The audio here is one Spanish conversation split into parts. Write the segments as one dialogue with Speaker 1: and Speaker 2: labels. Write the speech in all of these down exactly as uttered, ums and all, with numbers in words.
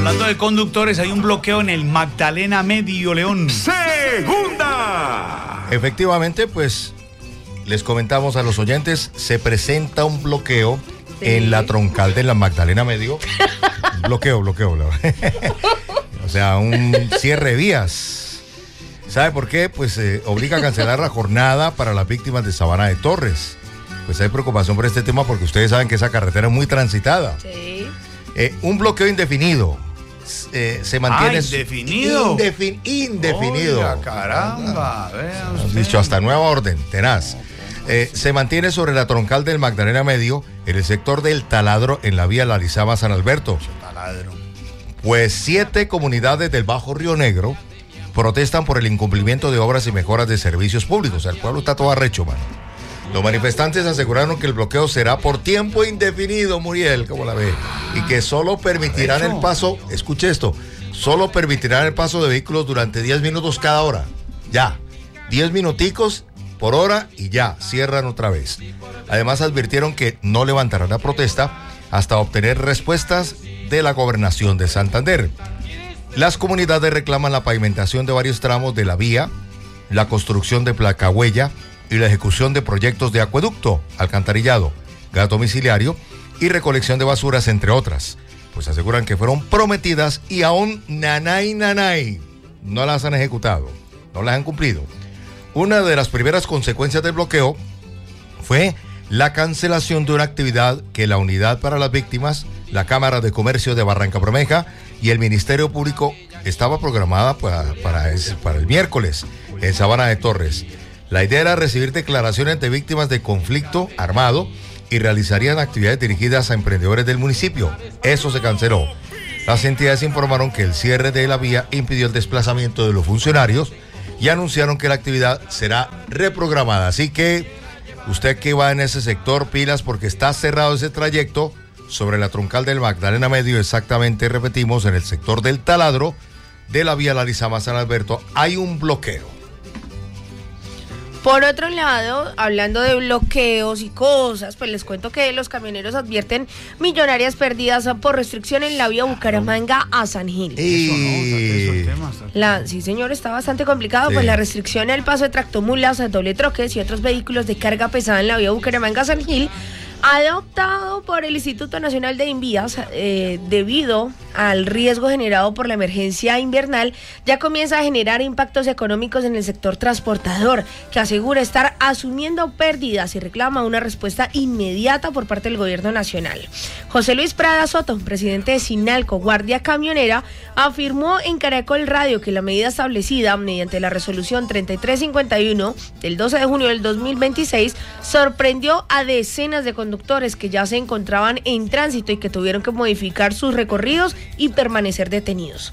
Speaker 1: Hablando de conductores, hay un bloqueo en el Magdalena Medio, León.
Speaker 2: Segunda.
Speaker 3: Efectivamente, pues les comentamos a los oyentes, se presenta un bloqueo sí. en la troncal de la Magdalena Medio. bloqueo, bloqueo. O sea, un cierre de vías. ¿Sabe por qué? Pues eh, obliga a cancelar la jornada para las víctimas de Sabana de Torres. Pues hay preocupación por este tema porque ustedes saben que esa carretera es muy transitada. Sí. Eh, un bloqueo indefinido. Eh, se mantiene.
Speaker 1: Ah, indefinido.
Speaker 3: Indefin, indefinido.
Speaker 1: Oiga, caramba.
Speaker 3: Has dicho hasta nueva orden, tenaz. Eh, se mantiene sobre la troncal del Magdalena Medio, en el sector del Taladro, en la vía Larizama San Alberto.
Speaker 1: Taladro.
Speaker 3: Pues siete comunidades del Bajo Río Negro protestan por el incumplimiento de obras y mejoras de servicios públicos. O sea, el pueblo está todo arrecho, mano. Los manifestantes aseguraron que el bloqueo será por tiempo indefinido, Muriel, como la ve, y que solo permitirán el paso, escuche esto, solo permitirán el paso de vehículos durante diez minutos cada hora. Ya, diez minuticos por hora y ya, cierran otra vez. Además advirtieron que no levantarán la protesta hasta obtener respuestas de la Gobernación de Santander. Las comunidades reclaman la pavimentación de varios tramos de la vía, la construcción de placahuella y la ejecución de proyectos de acueducto, alcantarillado, gas domiciliario y recolección de basuras, entre otras. Pues aseguran que fueron prometidas y aún nanay nanay no las han ejecutado, no las han cumplido. Una de las primeras consecuencias del bloqueo fue la cancelación de una actividad que la Unidad para las Víctimas, la Cámara de Comercio de Barranca Bermeja y el Ministerio Público estaba programada para, para, ese, para el miércoles en Sabana de Torres. La idea era recibir declaraciones de víctimas de conflicto armado y realizarían actividades dirigidas a emprendedores del municipio. Eso se canceló. Las entidades informaron que el cierre de la vía impidió el desplazamiento de los funcionarios y anunciaron que la actividad será reprogramada. Así que usted que va en ese sector, pilas, porque está cerrado ese trayecto sobre la troncal del Magdalena Medio, exactamente, repetimos, en el sector del Taladro de la vía Larizama San Alberto, hay un bloqueo.
Speaker 4: Por otro lado, hablando de bloqueos y cosas, pues les cuento que los camioneros advierten millonarias pérdidas por restricción en la vía Bucaramanga a San Gil.
Speaker 3: Y...
Speaker 4: La, sí, señor, está bastante complicado, sí. Pues la restricción al paso de tractomulas, doble troques y otros vehículos de carga pesada en la vía Bucaramanga a San Gil, adoptado por el Instituto Nacional de Invías, eh, debido al riesgo generado por la emergencia invernal, ya comienza a generar impactos económicos en el sector transportador, que asegura estar asumiendo pérdidas y reclama una respuesta inmediata por parte del gobierno nacional. José Luis Prada Soto, presidente de Sinalco, Guardia Camionera, afirmó en Caracol Radio que la medida establecida mediante la resolución treinta y tres cincuenta y uno del doce de junio del dos mil veintiséis sorprendió a decenas de conductores que ya se encontraban en tránsito y que tuvieron que modificar sus recorridos y permanecer detenidos.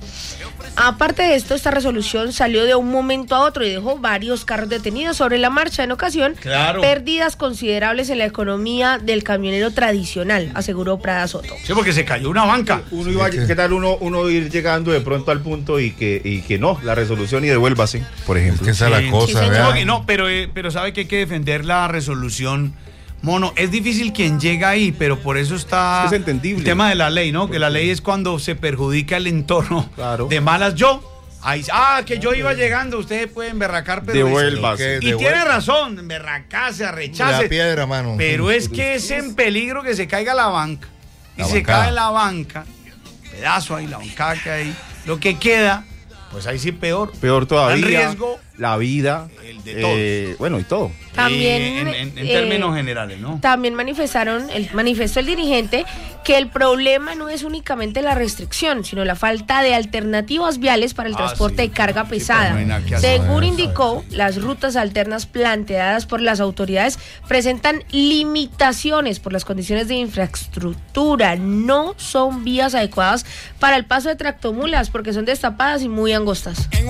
Speaker 4: Aparte de esto, esta resolución salió de un momento a otro y dejó varios carros detenidos sobre la marcha, en ocasión, claro. Pérdidas considerables en la economía del camionero tradicional, aseguró Prada Soto.
Speaker 1: Sí, porque se cayó una banca.
Speaker 5: Uno iba, ¿qué tal uno, uno ir llegando de pronto al punto y que, y que no, la resolución y devuélvase, por ejemplo?
Speaker 3: Es que esa es sí. la cosa,
Speaker 4: sí,
Speaker 3: ¿verdad?
Speaker 1: No, pero, eh, pero sabe que hay que defender la resolución. Mono, es difícil quien llega ahí, pero por eso está
Speaker 5: es entendible.
Speaker 1: El tema de la ley, ¿no? Que la ley es cuando se perjudica el entorno.
Speaker 5: Claro.
Speaker 1: De malas yo. Ahí, ah, que yo iba llegando, ustedes pueden berracar, pero...
Speaker 5: Devuélvase.
Speaker 1: Y tiene razón, emberracarse, arrecharse.
Speaker 3: La piedra, mano.
Speaker 1: Pero es que es en peligro que se caiga la banca. Y la se bancada. Cae la banca, pedazo ahí, la bancada que hay. Lo que queda, pues ahí sí peor.
Speaker 5: Peor todavía.
Speaker 1: El riesgo.
Speaker 5: La vida.
Speaker 1: El de todos.
Speaker 5: Eh, bueno, y todo.
Speaker 4: También,
Speaker 1: eh, en, en, en
Speaker 4: eh,
Speaker 1: términos generales, ¿no?
Speaker 4: También manifestaron, el, manifestó el dirigente que el problema no es únicamente la restricción, sino la falta de alternativas viales para el ah, transporte sí. de carga pesada. Sí, no Según indicó, las rutas alternas planteadas por las autoridades presentan limitaciones por las condiciones de infraestructura. No son vías adecuadas para el paso de tractomulas porque son destapadas y muy angostas.